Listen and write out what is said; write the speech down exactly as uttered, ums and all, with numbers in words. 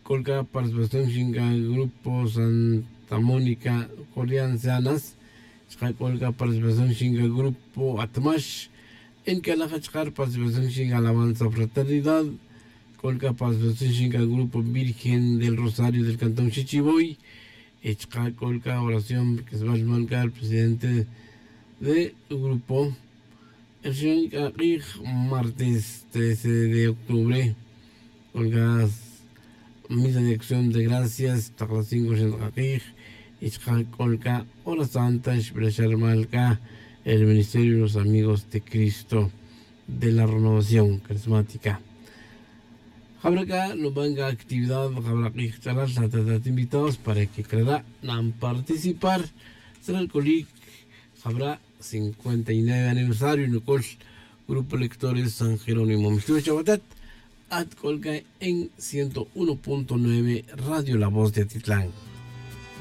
colca participación chinga grupo Santa Mónica Coreanas, colca participación chinga grupo Atmash, en que la hachcar participación chinga alabanza fraternidad, colca participación chinga grupo Virgen del Rosario del Cantón Chichiboy, Echka colca oración que se va a marcar el presidente del grupo. El señor martes trece de octubre, colga misa de acción de gracias, tras cinco de Echka colca hora santa, expresar malca el ministerio de los amigos de Cristo de la renovación carismática. Habrá acá no venga actividad, habrá que instalar las invitados para que creerá nan participar. Será el colic, habrá cincuenta y nueve aniversario en el cual Grupo Lectores San Jerónimo Mistuo Chabatat, at colga en ciento uno punto nueve Radio La Voz de Atitlán.